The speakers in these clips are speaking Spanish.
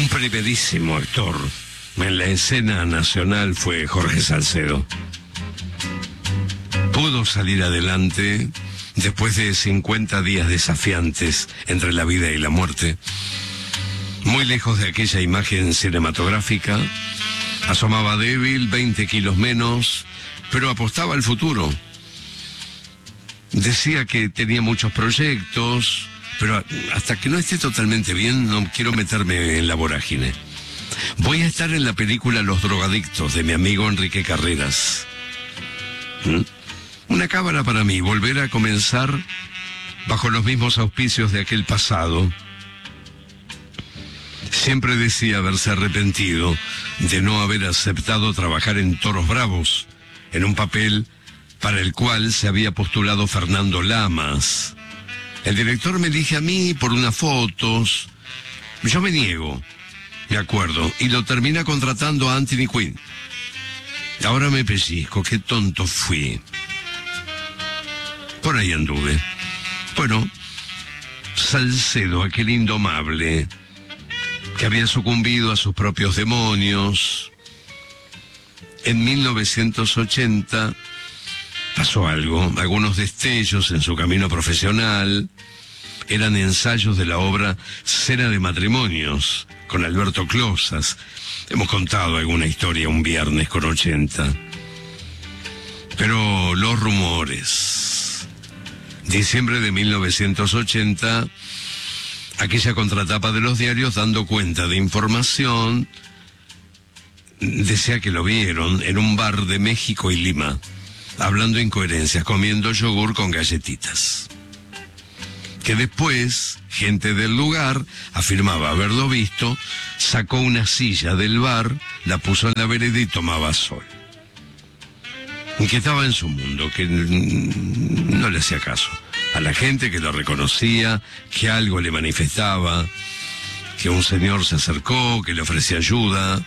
Un primerísimo actor en la escena nacional fue Jorge Salcedo. Pudo salir adelante después de 50 días desafiantes entre la vida y la muerte. Muy lejos de aquella imagen cinematográfica, asomaba débil, 20 kilos menos, pero apostaba al futuro. Decía que tenía muchos proyectos, pero hasta que no esté totalmente bien, no quiero meterme en la vorágine. Voy a estar en la película Los drogadictos, de mi amigo Enrique Carreras. Una cábala para mí, volver a comenzar bajo los mismos auspicios de aquel pasado. Siempre decía haberse arrepentido de no haber aceptado trabajar en Toros Bravos, en un papel para el cual se había postulado Fernando Lamas. El director me elige a mí por unas fotos. Yo me niego, me acuerdo, y lo termina contratando a Anthony Quinn. Ahora me pellizco, qué tonto fui. Por ahí anduve. Bueno, Salcedo, aquel indomable que había sucumbido a sus propios demonios. En 1980 pasó algo, algunos destellos en su camino profesional. Eran ensayos de la obra Cena de Matrimonios, con Alberto Closas. Hemos contado alguna historia un viernes con 80. Pero los rumores. Diciembre de 1980, aquella contratapa de los diarios dando cuenta de información, decía que lo vieron en un bar de México y Lima, hablando incoherencias, comiendo yogur con galletitas. Que después, gente del lugar afirmaba haberlo visto, sacó una silla del bar, la puso en la vereda y tomaba sol. Y que estaba en su mundo, que no le hacía caso a la gente, que lo reconocía, que algo le manifestaba, que un señor se acercó, que le ofrecía ayuda.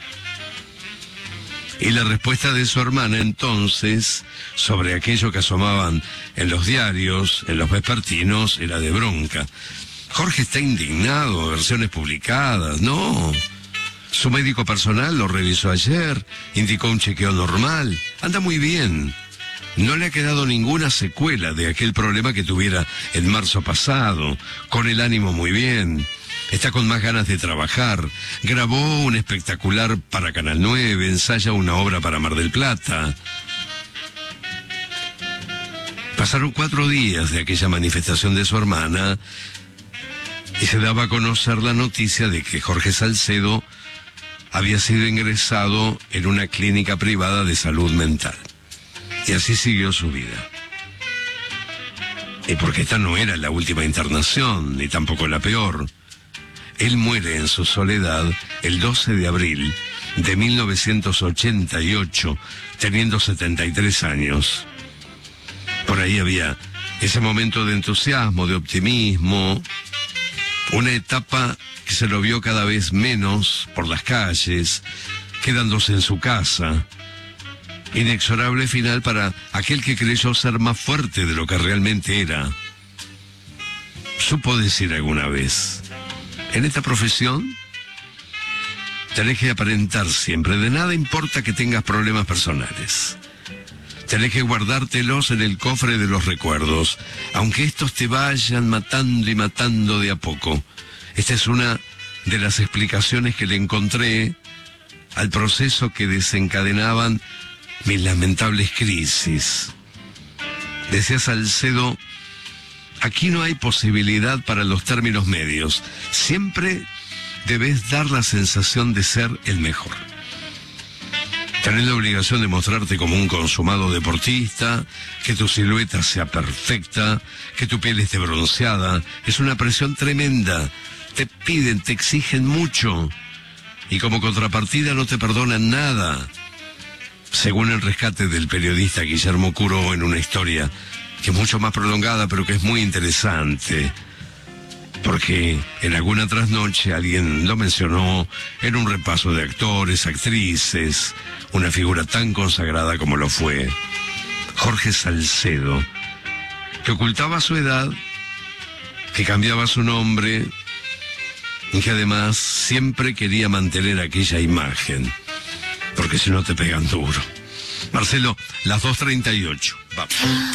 Y la respuesta de su hermana entonces, sobre aquello que asomaban en los diarios, en los vespertinos, era de bronca. Jorge está indignado, versiones publicadas, no. Su médico personal lo revisó ayer, indicó un chequeo normal, anda muy bien. No le ha quedado ninguna secuela de aquel problema que tuviera en marzo pasado, con el ánimo muy bien. Está con más ganas de trabajar, grabó un espectacular para Canal 9, ensaya una obra para Mar del Plata. Pasaron 4 días de aquella manifestación de su hermana y se daba a conocer la noticia de que Jorge Salcedo había sido ingresado en una clínica privada de salud mental. Y así siguió su vida. Y porque esta no era la última internación, ni tampoco la peor. Él muere en su soledad el 12 de abril de 1988, teniendo 73 años. Por ahí había ese momento de entusiasmo, de optimismo, una etapa que se lo vio cada vez menos por las calles, quedándose en su casa. Inexorable final para aquel que creyó ser más fuerte de lo que realmente era. Supo decir alguna vez: en esta profesión tenés que aparentar siempre, de nada importa que tengas problemas personales. Tenés que guardártelos en el cofre de los recuerdos, aunque estos te vayan matando y matando de a poco. Esta es una de las explicaciones que le encontré al proceso que desencadenaban mis lamentables crisis. Decía Salcedo: aquí no hay posibilidad para los términos medios. Siempre debes dar la sensación de ser el mejor. Tenés la obligación de mostrarte como un consumado deportista, que tu silueta sea perfecta, que tu piel esté bronceada. Es una presión tremenda. Te piden, te exigen mucho. Y como contrapartida no te perdonan nada. Según el rescate del periodista Guillermo Curó en una historia que es mucho más prolongada, pero que es muy interesante, porque en alguna trasnoche alguien lo mencionó en un repaso de actores, actrices, una figura tan consagrada como lo fue Jorge Salcedo, que ocultaba su edad, que cambiaba su nombre, y que además siempre quería mantener aquella imagen, porque si no te pegan duro. Marcelo, las 2:38. Vamos.